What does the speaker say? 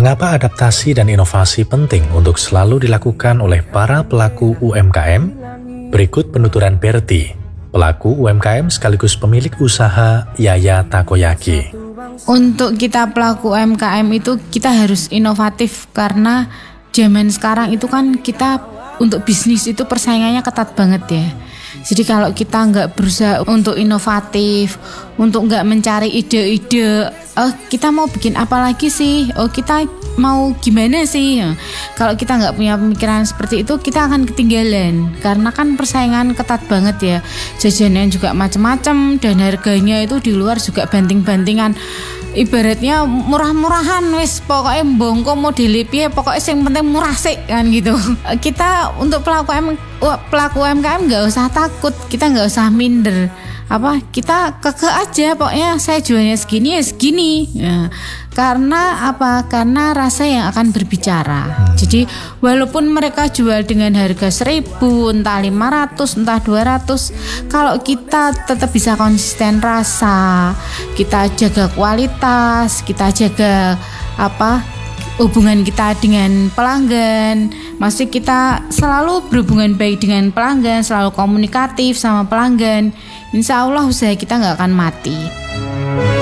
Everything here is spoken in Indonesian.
Mengapa adaptasi dan inovasi penting untuk selalu dilakukan oleh para pelaku UMKM? Berikut penuturan Berti, pelaku UMKM sekaligus pemilik usaha Yaya Takoyaki. Untuk kita pelaku UMKM itu kita harus inovatif karena zaman sekarang itu kan kita untuk bisnis itu persaingannya ketat banget ya. Jadi kalau kita nggak berusaha untuk inovatif, untuk nggak mencari ide-ide, kita mau bikin apa lagi sih? Kita mau gimana sih? Kalau kita nggak punya pemikiran seperti itu, kita akan ketinggalan. Karena kan persaingan ketat banget ya. Jajanan juga macam-macam dan harganya itu di luar juga banting-bantingan. Ibaratnya murah-murahan wis pokoknya bongko model piye pokoknya yang penting murah sih kan gitu. Kita untuk pelaku UMKM nggak usah takut, kita nggak usah minder. Kita kekeh aja pokoknya saya jualnya segini ya segini. Karena karena rasa yang akan berbicara. Jadi walaupun mereka jual dengan harga 1.000, entah 500, entah 200, kalau kita tetap bisa konsisten rasa, kita jaga kualitas, kita jaga hubungan kita dengan pelanggan, masih kita selalu berhubungan baik dengan pelanggan, selalu komunikatif sama pelanggan, insya Allah usaha kita nggak akan mati.